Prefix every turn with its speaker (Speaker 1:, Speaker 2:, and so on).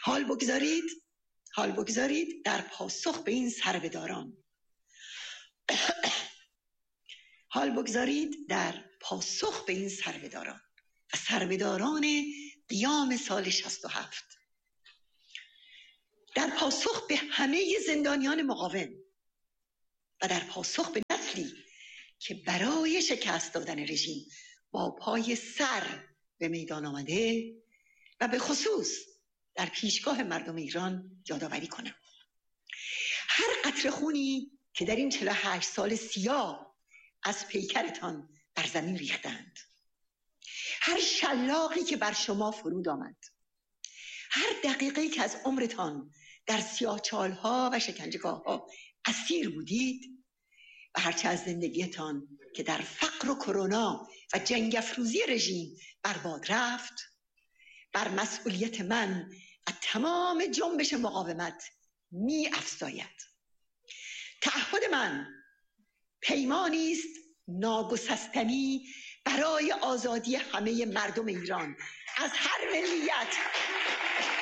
Speaker 1: حال بگذارید در پاسخ به این سربداران و سربداران قیام سال 67، در پاسخ به همه زندانیان مقاوم و در پاسخ به نسلی که برای شکست دادن رژیم با پای سر به میدان آمده و به خصوص در پیشگاه مردم ایران یادآوری کنم. هر قطره خونی که در این 48 سال سیاه از پیکرتان بر زمین ریختند، هر شلاقی که بر شما فرود آمد، هر دقیقه‌ای که از عمرتان در سیاهچال‌ها و شکنجهگاه‌ها اسیر بودید و هرچه از زندگیتان که در فقر و کرونا و جنگ افروزی رژیم برباد رفت، بر مسئولیت من و تمام جنبش مقاومت می افزاید. تعهد من پیمانی است ناگسستنی برای آزادی همه مردم ایران از هر ملیت